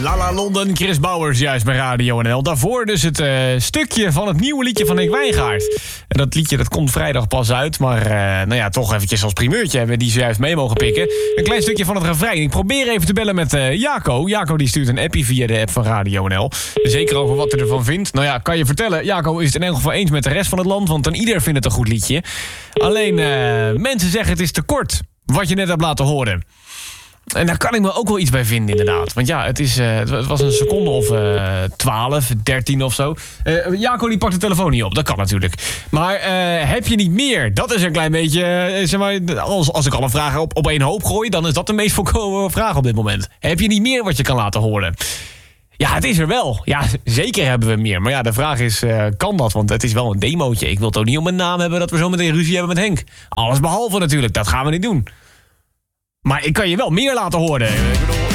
La London, Chris Bowers juist bij Radio NL. Daarvoor dus het stukje van het nieuwe liedje van Henk Wijngaard. En dat liedje dat komt vrijdag pas uit. Maar toch eventjes als primeurtje hebben we die zojuist mee mogen pikken. Een klein stukje van het refrein. Ik probeer even te bellen met Jaco. Jaco die stuurt een appie via de app van Radio NL. Zeker over wat hij ervan vindt. Nou ja, kan je vertellen. Jaco is het in elk geval eens met de rest van het land. Want dan ieder vindt het een goed liedje. Alleen mensen zeggen het is te kort. Wat je net hebt laten horen. En daar kan ik me ook wel iets bij vinden, inderdaad. Want ja, het was een seconde of 12, 13 of zo. Jaco die pakt de telefoon niet op, dat kan natuurlijk. Maar heb je niet meer? Dat is een klein beetje... zeg maar, als ik alle vragen op één hoop gooi... dan is dat de meest voorkomende vraag op dit moment. Heb je niet meer wat je kan laten horen? Ja, het is er wel. Ja, zeker hebben we meer. Maar ja, de vraag is, kan dat? Want het is wel een demootje. Ik wil toch niet op mijn naam hebben dat we zo meteen ruzie hebben met Henk. Alles behalve natuurlijk, dat gaan we niet doen. Maar ik kan je wel meer laten horen. Ik bedoel...